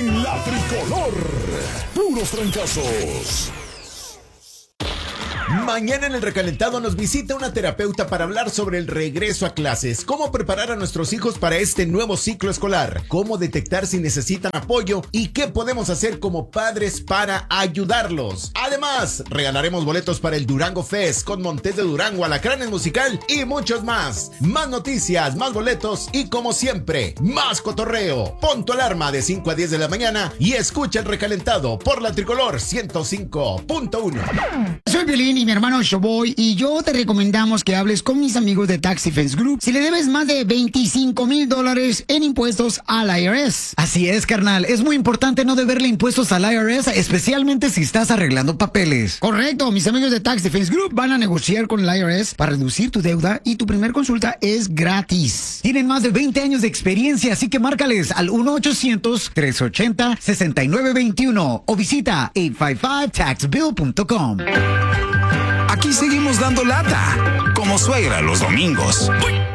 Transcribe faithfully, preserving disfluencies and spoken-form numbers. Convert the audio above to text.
en La Tricolor. Puros trancazos. Mañana en el recalentado nos visita una terapeuta para hablar sobre el regreso a clases, cómo preparar a nuestros hijos para este nuevo ciclo escolar, cómo detectar si necesitan apoyo y qué podemos hacer como padres para ayudarlos. Además, regalaremos boletos para el Durango Fest con Montes de Durango, Alacranes Musical y muchos más. Más noticias, más boletos y como siempre, más cotorreo. Pon tu alarma de cinco a diez de la mañana y escucha el recalentado por La Tricolor ciento cinco punto uno. Soy Piolín y mi hermano Showboy, y yo te recomendamos que hables con mis amigos de Tax Defense Group si le debes más de veinticinco mil dólares en impuestos al I R S. Así es, carnal. Es muy importante no deberle impuestos al I R S, especialmente si estás arreglando papeles. Correcto. Mis amigos de Tax Defense Group van a negociar con el I R S para reducir tu deuda y tu primer consulta es gratis. Tienen más de veinte años de experiencia, así que márcales al uno ochocientos, tres ochenta, sesenta y nueve veintiuno o visita ocho cinco cinco tax bill punto com. Aquí seguimos dando lata, como suegra los domingos. ¡Uy!